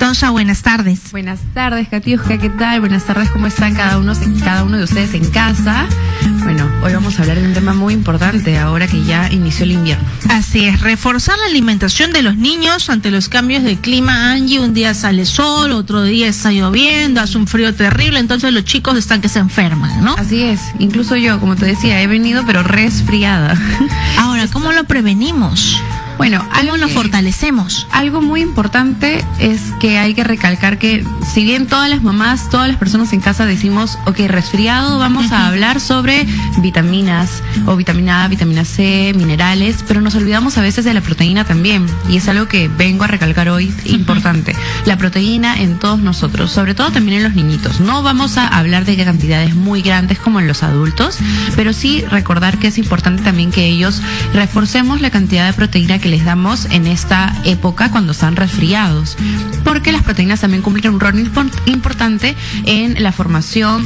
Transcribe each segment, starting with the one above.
Tosa, buenas tardes. Buenas tardes, Katiuska, ¿qué tal? Buenas tardes, ¿cómo están cada uno de ustedes en casa? Bueno, hoy vamos a hablar de un tema muy importante ahora que ya inició el invierno. Así es, reforzar la alimentación de los niños ante los cambios de clima. Angie, un día sale sol, otro día está lloviendo, hace un frío terrible, entonces los chicos están que se enferman, ¿no? Así es, incluso yo, como te decía, he venido pero resfriada. Ahora, ¿cómo lo prevenimos? Bueno, ¿cómo lo fortalecemos? Algo muy importante es que hay que recalcar que si bien todas las mamás, todas las personas en casa decimos, ok, resfriado, vamos a hablar sobre vitaminas o vitamina A, vitamina C, minerales, pero nos olvidamos a veces de la proteína también, y es algo que vengo a recalcar hoy, importante. La proteína en todos nosotros, sobre todo también en los niñitos. No vamos a hablar de cantidades muy grandes como en los adultos, pero sí recordar que es importante también que ellos reforcemos la cantidad de proteína que les damos en esta época cuando están resfriados, porque las proteínas también cumplen un rol importante en la formación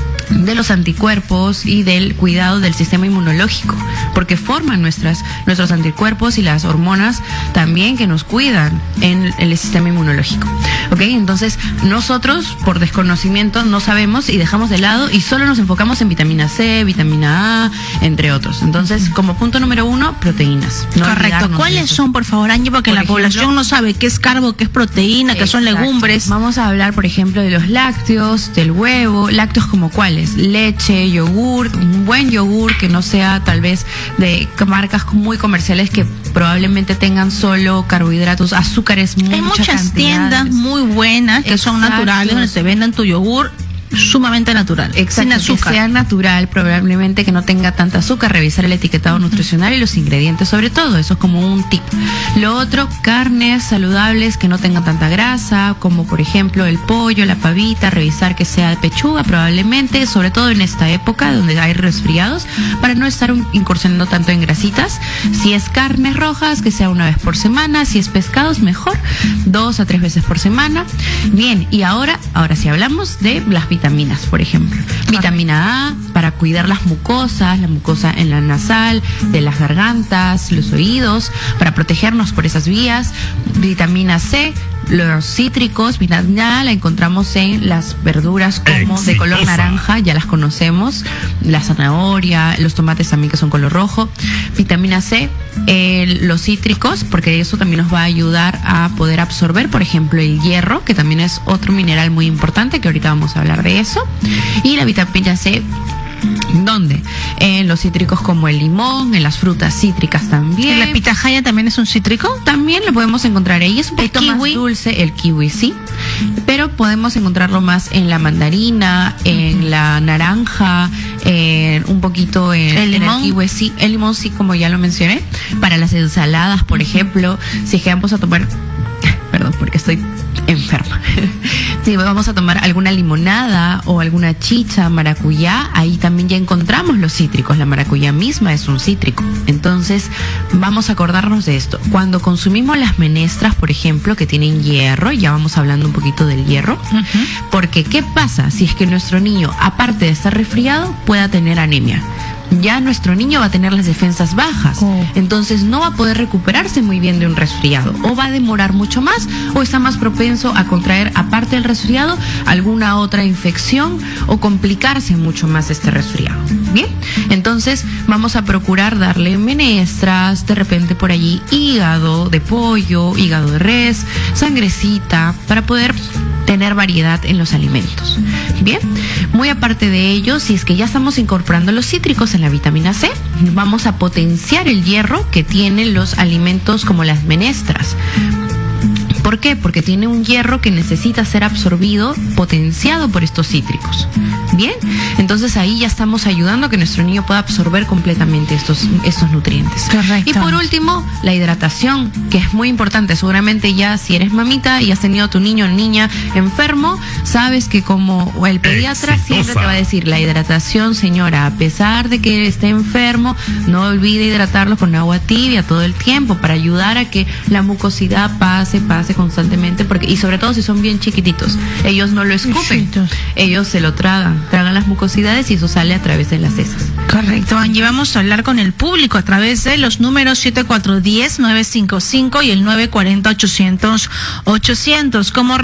de los anticuerpos y del cuidado del sistema inmunológico, porque forman nuestros anticuerpos y las hormonas también que nos cuidan en el sistema inmunológico. ¿Ok? Entonces, nosotros por desconocimiento no sabemos y dejamos de lado y solo nos enfocamos en vitamina C, vitamina A, entre otros. Entonces, como punto número 1, proteínas. No Correcto. ¿Cuáles son, por favor, Angie? Porque la población no sabe qué es carbo, qué es proteína, qué son legumbres. Vamos a hablar, por ejemplo, de los lácteos, del huevo. ¿Lácteos como cuáles? Leche, yogur, un buen yogur que no sea tal vez de marcas muy comerciales que probablemente tengan solo carbohidratos, azúcares, hay muchas tiendas muy buenas que son naturales, donde te venden tu yogur sumamente natural, sin azúcar. Que sea natural, probablemente que no tenga tanta azúcar, revisar el etiquetado nutricional y los ingredientes sobre todo, eso es como un tip. Lo otro, carnes saludables que no tengan tanta grasa, como por ejemplo el pollo, la pavita, revisar que sea de pechuga probablemente, sobre todo en esta época donde hay resfriados, para no estar incursionando tanto en grasitas. Si es carnes rojas, que sea una vez por semana, si es pescados, mejor, 2 a 3 veces por semana. Bien, y ahora si hablamos de las vitaminas, por ejemplo. Vitamina A para cuidar las mucosas, la mucosa en la nasal, de las gargantas, los oídos, para protegernos por esas vías. Vitamina C, los cítricos. Vitamina A la encontramos en las verduras como de color naranja, ya las conocemos, la zanahoria, los tomates también que son color rojo. Vitamina C, los cítricos, porque eso también nos va a ayudar a poder absorber, por ejemplo, el hierro, que también es otro mineral muy importante, que ahorita vamos a hablar de eso. Y la vitamina C, ¿dónde? En los cítricos como el limón, en las frutas cítricas también. ¿La pitahaya también es un cítrico? También lo podemos encontrar ahí, es un poquito más dulce, el kiwi sí, pero podemos encontrarlo más en la mandarina, en la naranja, un poquito en el kiwi sí, el limón sí, como ya lo mencioné, para las ensaladas, por ejemplo, si es que vamos a tomar, perdón, porque estoy enferma. Si vamos a tomar alguna limonada o alguna chicha, maracuyá, ahí también ya encontramos los cítricos. La maracuyá misma es un cítrico. Entonces, vamos a acordarnos de esto. Cuando consumimos las menestras, por ejemplo, que tienen hierro, ya vamos hablando un poquito del hierro, porque ¿qué pasa si es que nuestro niño, aparte de estar resfriado, pueda tener anemia? Ya nuestro niño va a tener las defensas bajas, entonces no va a poder recuperarse muy bien de un resfriado, o va a demorar mucho más, o está más propenso a contraer, aparte del resfriado, alguna otra infección o complicarse mucho más este resfriado. Bien, entonces vamos a procurar darle menestras, de repente por allí hígado de pollo, hígado de res, sangrecita, para poder tener variedad en los alimentos. Bien, muy aparte de ello, si es que ya estamos incorporando los cítricos en la vitamina C, vamos a potenciar el hierro que tienen los alimentos como las menestras. ¿Por qué? Porque tiene un hierro que necesita ser absorbido, potenciado por estos cítricos. Bien, entonces ahí ya estamos ayudando a que nuestro niño pueda absorber completamente estos nutrientes. Correcto. Y por último, la hidratación, que es muy importante. Seguramente ya si eres mamita y has tenido a tu niño o niña enfermo, sabes que como el pediatra siempre te va a decir, la hidratación, señora, a pesar de que esté enfermo, no olvide hidratarlo con agua tibia todo el tiempo para ayudar a que la mucosidad pase constantemente, porque y sobre todo si son bien chiquititos, ellos no lo escupen, ellos se lo tragan las mucosidades y eso sale a través de las heces. Correcto, Angie, vamos a hablar con el público a través de los números 7410-955 y el 940-800-800. ¿Cómo